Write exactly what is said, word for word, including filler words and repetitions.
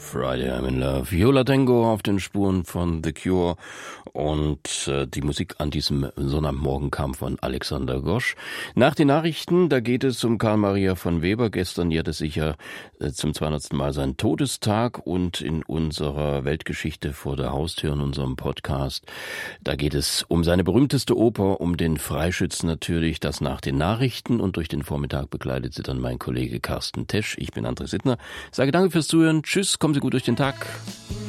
Friday I'm in Love. Yola Tango auf den Spuren von The Cure. Und äh, die Musik an diesem Sonntagmorgen kam von Alexander Gosch. Nach den Nachrichten, da geht es um Karl Maria von Weber. Gestern jährte sich ja äh, zum zweihundertsten Mal sein Todestag. Und in unserer Weltgeschichte vor der Haustür, in unserem Podcast, da geht es um seine berühmteste Oper, um den Freischützen natürlich, das nach den Nachrichten. Und durch den Vormittag begleitet sie dann mein Kollege Carsten Tesch. Ich bin André Sittner. Sage danke fürs Zuhören. Tschüss, kommen Sie gut durch den Tag.